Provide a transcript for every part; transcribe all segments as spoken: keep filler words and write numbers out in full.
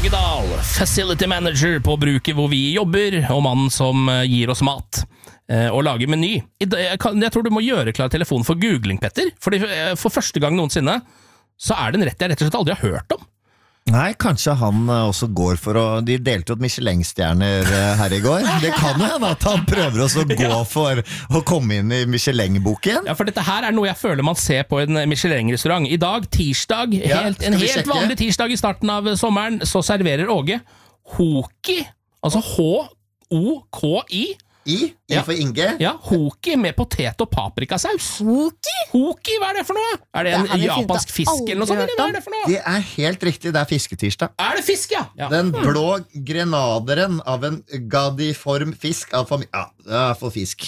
Åge Dahl, facility manager på bruket hvor vi jobber, og mannen som gir oss mat og lager meny. Jeg tror du må gjøre klar telefonen for googling, Petter, fordi for første gang noensinne så er det en rett jeg rett og slett aldri har hørt om. Nei, kanskje han også går for å... De delte jo et Michelin-stjerner her i går. Det kan jo hende at han prøver også å gå ja. for å komme inn i Michelin-boken. Ja, for dette her er noe jeg føler man ser på en Michelin-restaurant. I dag, tirsdag, helt, ja, en helt vanlig tirsdag i starten av sommeren, så serverer Åge Hoki, altså H-O-K-I. I? I ja. for Inge? Ja, Hoki med potet og paprikasaus. Hoki? Hoki, hva er det for noe? Er det en det japansk fisk eller noe sånt? Eller hva er det for noe? Det er helt riktig, det er fisketirsdag. Er det fisk, ja? ja. Den blå grenaderen av en gadiform fisk av familie... Ja, det er for fisk.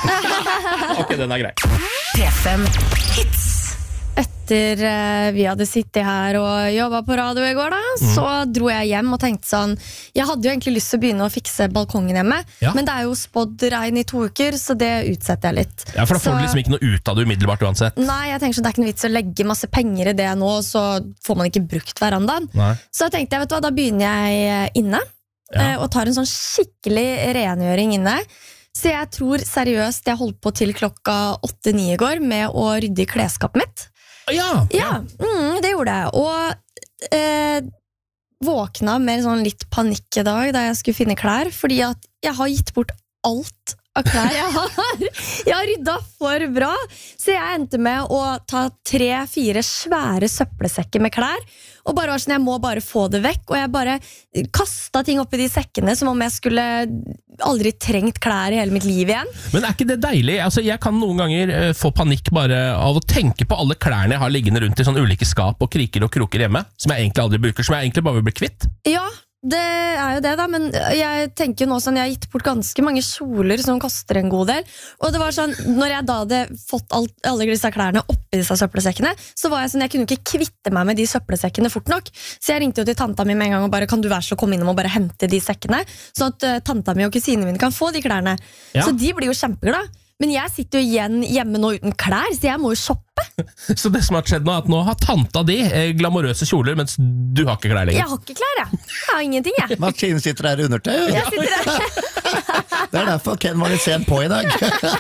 Ok, den er grei. P fem Hits. Etter eh, vi hadde sittet her og jobbet på radio i går da, mm. så dro jeg hjem og tenkte sånn, jeg hadde jo egentlig lyst til å begynne å fikse balkongen hjemme, ja. men det er jo spådd regn i to uker, så det utsetter jeg litt. Ja, for da får så, du liksom ikke noe ut av det umiddelbart uansett. Nei, jeg tenker sånn, det er ikke noe vits å legge masse penger i det nå, så får man ikke brukt verandaen. Nei. Så jeg tenkte, jeg vet hva, da begynner jeg inne, ja. eh, og tar en sånn skikkelig rengjøring inne. Så jeg tror seriøst jeg holdt på til klokka åtte ni i går med å rydde i klesskapet mitt. Ja, ja. Mm, det gjorde jeg. Og eh, våkna med sånn litt panikk i dag da jeg skulle finne klær, fordi at jeg har gitt bort alt av klær jeg har. Jeg har ryddet for bra, så jeg endte med å ta tre-fire svære søppelsekker med klær, og bare var sånn, jeg må bare få det vekk, og jeg bare kastet ting opp i de sekkene som om jeg skulle aldri trengt klær i hele mitt liv igjen. Men er ikke det deilig? Altså, jeg kan noen ganger uh, få panikk bare av å tenke på alle klærne jeg har liggende rundt i sånne ulike skap og kriker og kroker hjemme, som jeg egentlig aldri bruker, som jeg egentlig bare vil bli kvitt. Ja, det er jo det da, men jeg tenker jo nå sånn, jeg har gitt bort ganske mange kjoler som koster en god del, og det var sånn, når jeg da hadde fått alt, alle disse klærne oppi disse søppelsekkene, så var jeg sånn, jeg kunne ikke kvitte meg med de søppelsekkene fort nok, så jeg ringte jo til tanta mi med en gang og bare, kan du være så å komme inn og bare hente de sekkene, så at uh, tanta mi og kusinene mine kan få de klærne, ja. Så de blir jo kjempeglad. Men jeg sitter jo igjen hjemme nå uten klær, så jeg må jo shoppe. Så det som har skjedd nå er at nå har tanta di eh, glamorøse kjoler, mens du har ikke klær lenger. Jeg har ikke klær, jeg. Jeg har ingenting, jeg. Martine sitter der undertøy. Jeg sitter der. Det er derfor Ken var litt sent på i dag.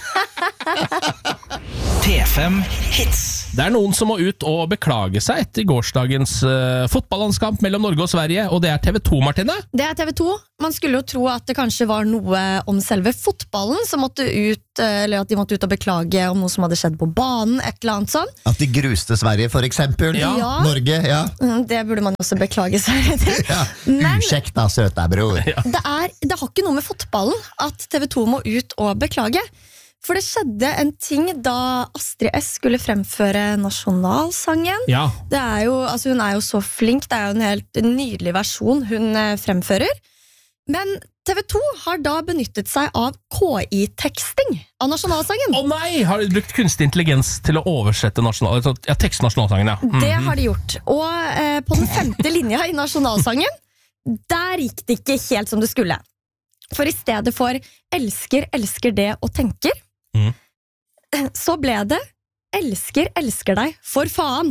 P fem Hits. Det er noen som må ut og beklage seg etter gårsdagens uh, fotballandskamp mellom Norge og Sverige, og det er T V to, Martine. Det er T V to. Man skulle jo tro at det kanskje var noe om selve fotballen som måtte ut, eller at de måtte ut og beklage om noe som hadde skjedd på banen, et eller annet sånn. At de gruste Sverige, for eksempel. Ja. Norge, ja. Det burde man også beklage seg til. Ja. Unsjekt da, søta bror. Ja. Det, er, det har ikke noe med fotballen at T V to må ut og beklage. For det skjedde en ting da Astrid S skulle fremføre nasjonalsangen. Ja. Det er jo, altså hun er jo så flink, det er jo en helt nydelig versjon hun fremfører. Men T V to har da benyttet seg av K I-teksting av nasjonalsangen. Å oh nei, har de brukt kunstig intelligens til å oversette nasjonal, ja, tekst nasjonalsangen, ja. Mm-hmm. Det har de gjort. Og eh, på den femte linja i nasjonalsangen, der gikk det ikke helt som det skulle. For i stedet for elsker, elsker det og tenker, mm. så ble det elsker, elsker deg for faen.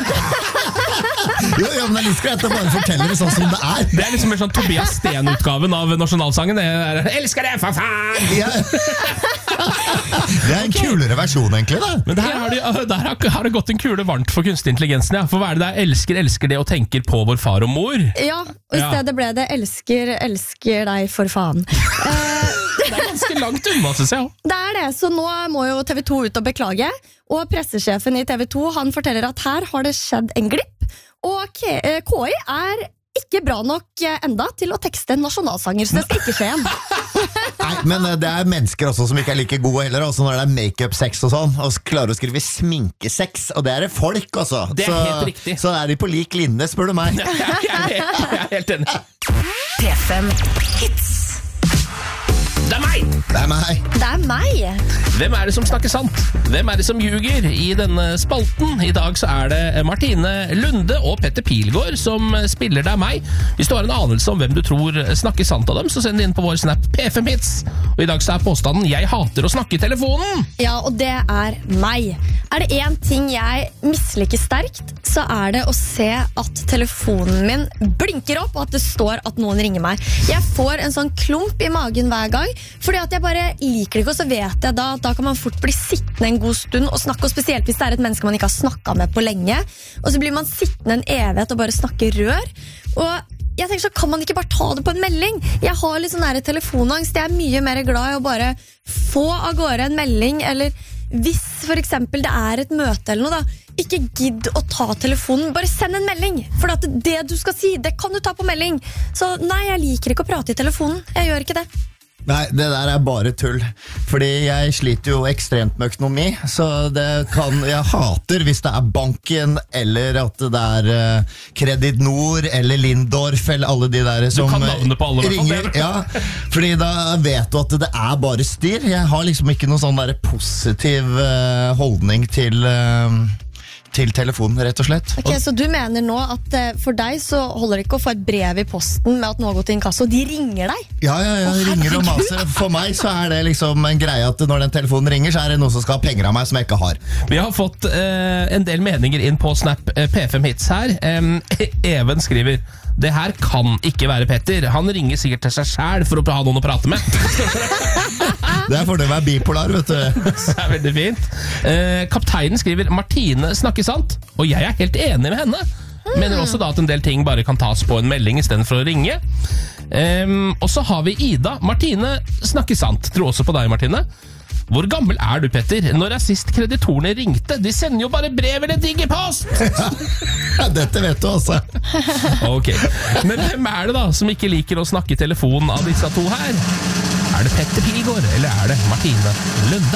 Jo, jo, men jeg liker at jeg bare forteller det sånn som det er. Det er liksom en sånn Tobias Sten-utgaven av nasjonalsangen. Det er, elsker deg for faen! Ja. Det er en kulere versjon egentlig da. Men der har, de, der har det gått en kule varmt for kunstig intelligensen, ja. For hva er det der? Elsker, elsker det og tenker på vår far og mor. Ja, og i stedet ble det elsker, elsker deg for faen. Det er ganske langt unna, synes jeg. Det er det, så nå må jo T V to ut og beklage. Og pressesjefen i T V to, han forteller at her har det skjedd en glipp. Og K I er ikke bra nok enda til å tekste nasjonalsanger, så det skal ikke skje igjen. Nei, men det er mennesker også som ikke er like gode heller, også når det er make-up-sex og sånn, og klarer å skrive sminkesex, og det er det folk også. Det er så, helt riktig. Så er de på lik linje, spør du meg. Jeg er, jeg er helt enig. P fem Hits. Det er meg! Det er meg. Det er meg. Hvem er det som snakker sant? Hvem er det som ljuger i denne spalten? I dag så er det Martine Lunde og Petter Pilgaard som spiller deg meg. Hvis du har en anelse om hvem du tror snakker sant av dem, så send det inn på vår snap P fem Hits. Og i dag så er påstanden «Jeg hater å snakke i telefonen». Ja, og det er meg. Er det en ting jeg misliker sterkt, så er det å se at telefonen min blinker opp, og at det står at noen ringer meg. Jeg får en sånn klump i magen hver gang, fordi at jeg bare liker det ikke, og så vet jeg da at da kan man fort bli sittende en god stund og snakke, og spesielt hvis det er et menneske man ikke har snakket med på lenge, og så blir man sittende en evighet og bare snakke rør, og jeg tenker så kan man ikke bare ta det på en melding. Jeg har litt sånn nære telefonangst, jeg er mye mer glad i å bare få av gårde en melding, eller hvis for eksempel det er et møte eller noe da, ikke gidd å ta telefonen, bare send en melding, for at det du skal si, det kan du ta på melding. Så nei, jeg liker ikke å prate i telefonen, jeg gjør ikke det. Nei, det der er bare tull. Fordi jeg sliter jo ekstremt med økonomi, så det kan, jeg hater hvis det er banken, eller at det er uh, Credit Nord, eller Lindorf, eller alle de der som du kan navnet på alle, ringer. Ja, fordi da vet du at det er bare styr. Jeg har liksom ikke noen sånn der positiv uh, holdning til... Uh, til telefonen, rett og slett. Ok, Så du mener nå at uh, for deg så holder det ikke å få et brev i posten med at noe har gått i inkasso, de ringer deg? Ja, ja, ja, Å, ringer og herregud. maser. For meg så er det liksom en greie at når den telefonen ringer, så er det noen som skal ha penger av meg som jeg ikke har. Vi har fått eh, en del meninger inn på Snap eh, P fem Hits her. Em, Even skriver det her kan ikke være Petter. Han ringer sikkert til seg selv for å ha noen å prate med. Det er fordel å være bipolar, vet du. Det er veldig fint. Eh, kapteinen skriver Martine snakker sant, og jeg er helt enig med henne. Mener også da at en del ting bare kan tas på en melding i stedet for å ringe. Um, og så har vi Ida. Martine snakker sant. Tror også på deg, Martine. Hvor gammel er du, Petter? Når er sist kreditorene ringte? De sender jo bare brev eller digipost! Ja, dette vet du også. Ok, men hvem er det da som ikke liker å snakke i telefonen av disse to her? Er det Petter Pilgaard, eller er det Martine Lunde?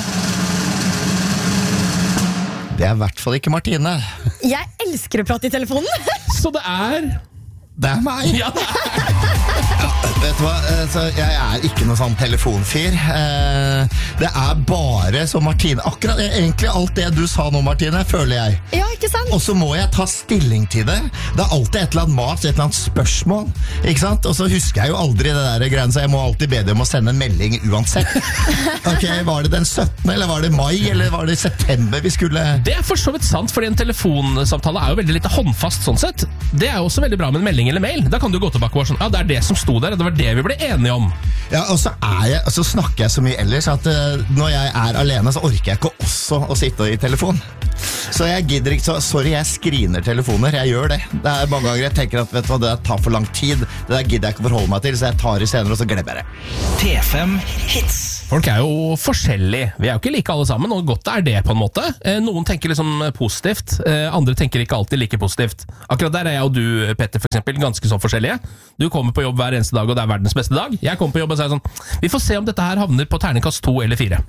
Det er i hvert fall ikke Martine. Jeg elsker å prate i telefonen. Så det er... Det er meg. Ja, det er... Vet du hva, altså, jeg er ikke noen sånn telefonfyr. eh, Det er bare som Martine. Akkurat egentlig alt det du sa nå, Martine, føler jeg. Ja, ikke sant? Og så må jeg ta stilling til det. Det er alltid et eller annet mas, et eller annet spørsmål, ikke sant? Og så husker jeg jo aldri det der greiene, så jeg må alltid be dem om å sende en melding uansett. Ok, var det den syttende, eller var det mai, eller var det september vi skulle... Det er for så vidt sant, fordi en telefonsamtale er jo veldig lite håndfast sånn sett. Det er jo også veldig bra med en melding eller mail. Da kan du gå tilbake og være sånn, ja, det er det som sto der, det var det vi ble enige om. Ja, og så, er jeg, så snakker jeg så mye ellers at uh, når jeg er alene, så orker jeg ikke også å sitte i telefon. Så jeg gidder ikke, så sorry, jeg skriner telefoner, jeg gjør det. Det er mange ganger jeg tenker at vet du hva, det tar for lang tid, det der gidder jeg ikke forholde meg til, så jeg tar det senere, og så glemmer jeg det. P fem Hits. Folk er jo forskjellige. Vi er jo ikke like alle sammen, og godt er det på en måte. Eh, Noen tenker liksom positivt, eh, andre tenker ikke alltid like positivt. Akkurat der er jeg og du, Petter, for eksempel, ganske så forskjellige. Du kommer på jobb hver eneste dag, og det er verdens beste dag. Jeg kommer på jobb og sier sånn, vi får se om dette her havner på terningkast to eller fire.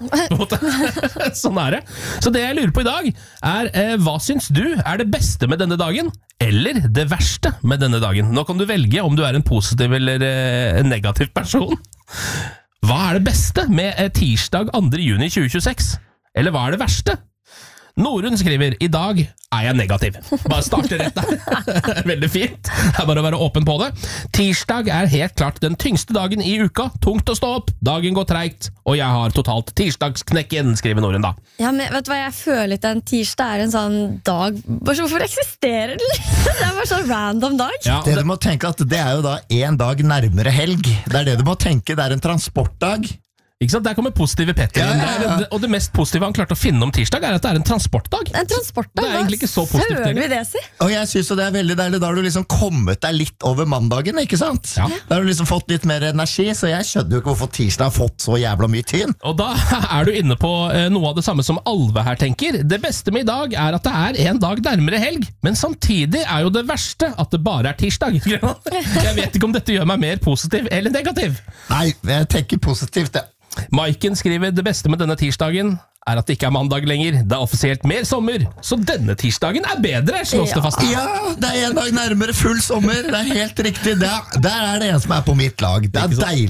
Sånn er det. Så det jeg lurer på i dag er, eh, hva syns du er det beste med denne dagen? Eller det verste med denne dagen? Nå kan du velge om du er en positiv eller eh, en negativ person. Hva er det beste med eh, tirsdag andre juni tjue tjueseks? Eller hva er det verste? Norun skriver, i dag er jeg negativ. Bare starte rett der. Veldig fint. Det er bare å være åpen på det. Tirsdag er helt klart den tyngste dagen i uka. Tungt å stå opp, dagen går treigt, og jeg har totalt tirsdagsknekken, skriver Norun da. Ja, men vet du hva, jeg føler litt en tirsdag er en sånn dag. Bare så, hvorfor eksisterer den? Det er bare sånn random dag. Ja, Det det, du må tenke at det er jo da en dag nærmere helg. Det er det du må tenke, det er en transportdag. ikke sant? Der kommer positive Petter inn. Ja, ja, ja. Det er- Og det mest positive han klarte å finne om tirsdag er at det er en transportdag. En transportdag, Det er egentlig ikke så positivt, Føler vi egentlig. det, si? Og jeg synes jo det er veldig deilig. Da har du liksom kommet deg litt over mandagen, ikke sant? Ja. Da har du liksom fått litt mer energi, så jeg skjønner jo ikke hvorfor tirsdag har fått så jævla mye tyn. Og da er du inne på eh, noe av det samme som Alve her tenker. Det beste med i dag er at det er en dag nærmere helg, men samtidig er jo det verste at det bare er tirsdag. Jeg vet ikke om dette gjør meg mer positiv eller negativ. Nei, jeg tenker positivt, det. Maiken skriver det beste med denne tirsdagen er at det ikke er mandag lenger. Det er offisielt mer sommer, så denne tirsdagen er bedre, slås det fast. Ja, det er en dag nærmere full sommer. Det er helt riktig. Det er, der er det en som er på mitt lag. Det er Ikke sant? deilig.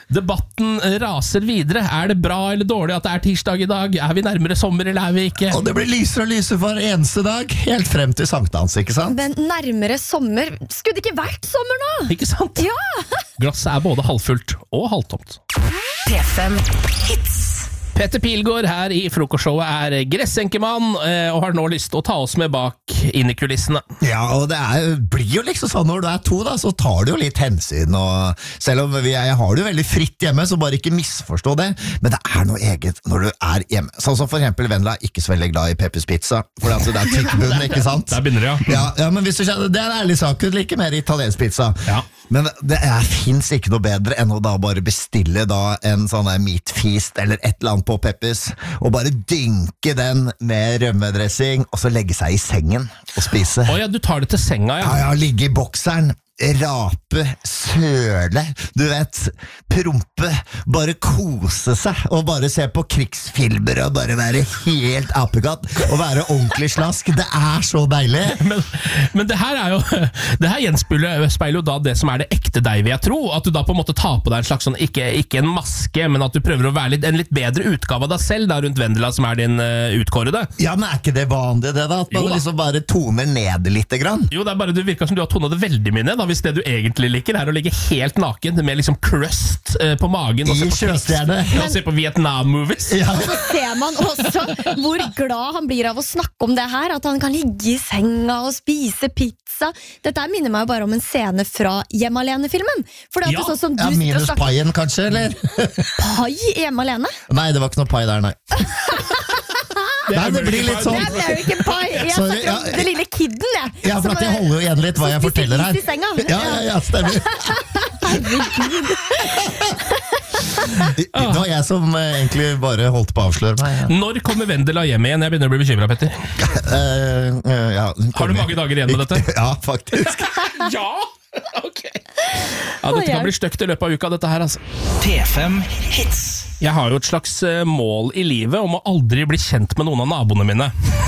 Debatten raser videre. Er det bra eller dårlig at det er tirsdag i dag? Er vi nærmere sommer, eller er vi ikke? Og det blir lysere og lysere for eneste dag, helt frem til sankthans, ikke sant? Men nærmere sommer. Skulle det ikke vært sommer nå? Ikke sant? Ja! Glasset er både halvfullt og halvtomt. P fem Hits. Petter Pilgaard her i frokostshowet er gressenkemann og har nå lyst til å ta oss med bak inn i kulissene. Ja, og det er, blir jo liksom sånn når du er to da, så tar du jo litt hensyn, og selv om vi, jeg har det jo veldig fritt hjemme, så bare ikke misforstå det, men det er noe eget når du er hjemme. Sånn som for eksempel Vendela, ikke så veldig glad i Peppers Pizza, for det er tykkbunnen, ikke sant? Der begynner det, ja. Ja, ja, men hvis du kjenner, det er en ærlig sak, du liker mer italiensk pizza. Ja. Men det er, finnes ikke noe bedre enn å da bare bestille da en sånn der meat feast eller et eller annet på Peppers, og bare dynke den med rømmedressing, og så legge seg i sengen og spise. Åja, du tar det til senga, ja. Ja, ja, ligge i bokseren, rape, søle, du vet, prompe, bare kose seg, og bare se på krigsfilmer, og bare være helt apekatt, og være ordentlig slask. Det er så deilig. Men, men det her er jo, det her gjenspeiler speiler jo da det som er det ekte deg, vil jeg tro, at du da på en måte tar på deg en slags sånn, ikke, ikke en maske, men at du prøver å være litt, en litt bedre utgave av deg selv, da rundt Vendela som er din uh, utkårede. Ja, men er ikke det vanlig det da? At man Jo da. liksom bare toner ned litt grann? Jo, det er bare, du virker som du har tonet det veldig mye ned, da, hvis det du egentlig liker er å ligge helt naken med liksom crust eh, på magen og I se på, sjøstjerne. ja, se på Vietnam-movies. Ja. Så ser man også hvor glad han blir av å snakke om det her, at han kan ligge i senga og spise pizza. Dette minner meg jo bare om en scene fra Hjemme Alene-filmen. For det er Ja. sånn som du Ja, sitter og minus snakker paien kanskje, eller? pai i Hjemme Alene. Nei, det var ikke noe pai der, nei. Nei, det blir litt sånn. Det er American Pie. Jeg Sorry, snakker om ja. det lille kidden, jeg. Ja, for Som, at jeg holder jo igjen litt hva som jeg spiser forteller her. is i senga. Ja, ja, ja, stemmer. Det var jeg som eh, egentlig bare holdt på å avsløre meg. Ja. Når kommer Vendela hjem igjen? Jeg begynner å bli bekymret, Petter. Eh, eh, ja, hun Har du kommer. mange dager igjen med dette? Ja, faktisk. Ja! Ok. Ja, dette kan bli stygt i løpet av uka, dette her, altså. P fem Hits. Jeg har jo et slags eh, mål i livet om å aldri bli kjent med noen av naboene mine.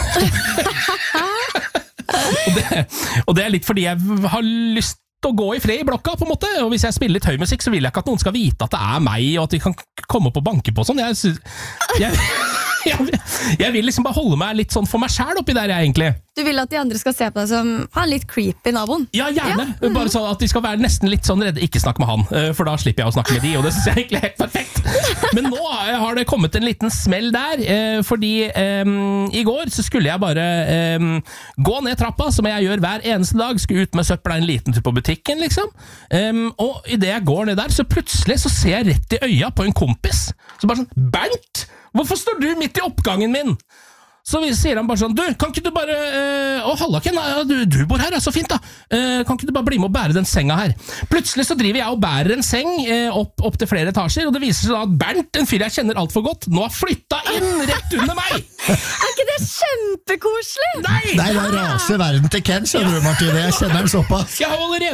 og, det, og det er litt fordi jeg har lyst til å gå i fred i blokka, på en måte. Og hvis jeg spiller litt høy musikk, så vil jeg ikke at noen skal vite at det er meg, og at de kan komme opp og banke på sånn. Jeg, sy- jeg, jeg, jeg vil liksom bare holde meg litt sånn for meg selv oppi der, jeg egentlig. Du vil at de andre skal se på deg som han litt creepy naboen. Ja, gjerne. Bare sånn at de skal være nesten litt sånn redde. Ikke snakk med han, eh, for da slipper jeg å snakke med de, og det synes jeg egentlig er helt perfekt. Men nå har det kommet en liten smell der, eh, fordi eh, i går så skulle jeg bare eh, gå ned trappa, som jeg gjør hver eneste dag, skulle ut med søpla en liten tur på butikken, liksom. Eh, og i det jeg går ned der, så plutselig så ser jeg rett i øya på en kompis. Så bare sånn, Bernt, hvorfor står du midt i oppgangen min? Så sier han bare sånn, du, kan ikke du bare, øh, å Hallaken, ja, du, du bor her, ja, så fint da, uh, kan ikke du bare bli med og bære den senga her? Plutselig så driver jeg og bærer en seng uh, opp, opp til flere etasjer, og det viser seg da at Bernt, en fyr jeg kjenner alt for godt, nå har flyttet inn rett under meg! Er ikke det kjempekoselig? Nei! Nei, da raser verden til Ken, skjønner du, Martine. Jeg kjenner den såpass. Jeg har allerede